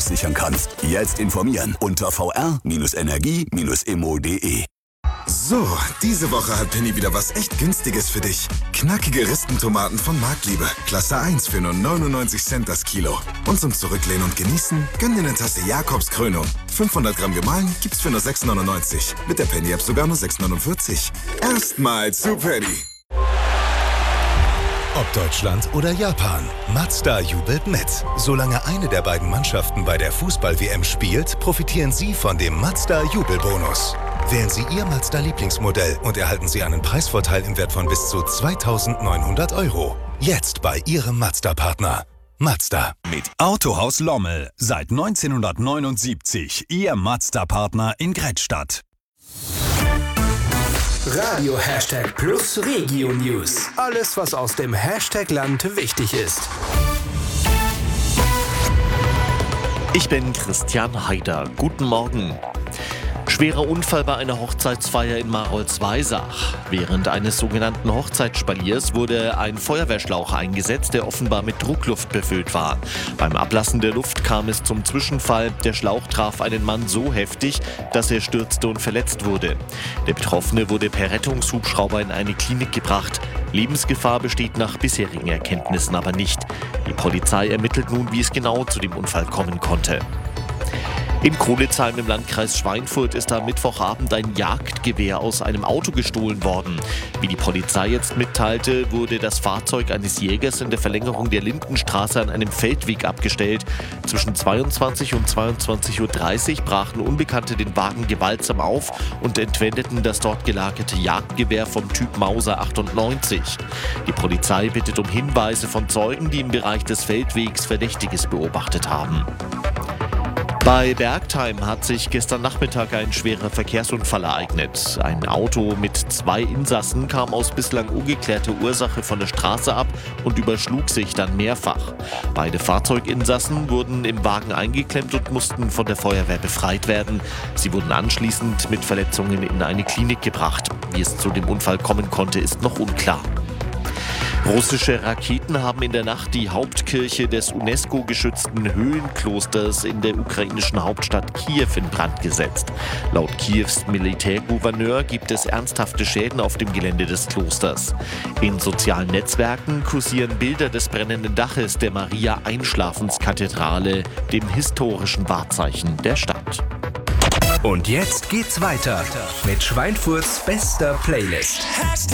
Autos sichern kannst. Jetzt informieren unter vr-energie-immo.de. So, diese Woche hat Penny wieder was echt Günstiges für dich. Knackige Ristentomaten von Marktliebe. Klasse 1 für nur 99 Cent das Kilo. Und zum Zurücklehnen und Genießen, gönn dir eine Tasse Jakobskrönung. 500 Gramm gemahlen gibt's für nur 6,99. Mit der Penny-App sogar nur 6,49. Erstmal zu Penny. Ob Deutschland oder Japan, Mazda jubelt mit. Solange eine der beiden Mannschaften bei der Fußball-WM spielt, profitieren Sie von dem Mazda-Jubelbonus. Wählen Sie Ihr Mazda-Lieblingsmodell und erhalten Sie einen Preisvorteil im Wert von bis zu 2.900 €. Jetzt bei Ihrem Mazda-Partner. Mazda. Mit Autohaus Lommel. Seit 1979 Ihr Mazda-Partner in Grettstadt. Radio Hashtag Plus Regio News. Alles, was aus dem Hashtag-Land wichtig ist. Ich bin Christian Haider. Guten Morgen. Schwerer Unfall bei einer Hochzeitsfeier in Marolz-Weisach. Während eines sogenannten Hochzeitsspaliers wurde ein Feuerwehrschlauch eingesetzt, der offenbar mit Druckluft befüllt war. Beim Ablassen der Luft kam es zum Zwischenfall. Der Schlauch traf einen Mann so heftig, dass er stürzte und verletzt wurde. Der Betroffene wurde per Rettungshubschrauber in eine Klinik gebracht. Lebensgefahr besteht nach bisherigen Erkenntnissen aber nicht. Die Polizei ermittelt nun, wie es genau zu dem Unfall kommen konnte. In Krolitzheim im Landkreis Schweinfurt ist am Mittwochabend ein Jagdgewehr aus einem Auto gestohlen worden. Wie die Polizei jetzt mitteilte, wurde das Fahrzeug eines Jägers in der Verlängerung der Lindenstraße an einem Feldweg abgestellt. Zwischen 22 und 22:30 Uhr brachen Unbekannte den Wagen gewaltsam auf und entwendeten das dort gelagerte Jagdgewehr vom Typ Mauser 98. Die Polizei bittet um Hinweise von Zeugen, die im Bereich des Feldwegs Verdächtiges beobachtet haben. Bei Bergtheim hat sich gestern Nachmittag ein schwerer Verkehrsunfall ereignet. Ein Auto mit 2 Insassen kam aus bislang ungeklärter Ursache von der Straße ab und überschlug sich dann mehrfach. Beide Fahrzeuginsassen wurden im Wagen eingeklemmt und mussten von der Feuerwehr befreit werden. Sie wurden anschließend mit Verletzungen in eine Klinik gebracht. Wie es zu dem Unfall kommen konnte, ist noch unklar. Russische Raketen haben in der Nacht die Hauptkirche des UNESCO-geschützten Höhlenklosters in der ukrainischen Hauptstadt Kiew in Brand gesetzt. Laut Kiews Militärgouverneur gibt es ernsthafte Schäden auf dem Gelände des Klosters. In sozialen Netzwerken kursieren Bilder des brennenden Daches der Maria-Einschlafens-Kathedrale, dem historischen Wahrzeichen der Stadt. Und jetzt geht's weiter mit Schweinfurts bester Playlist.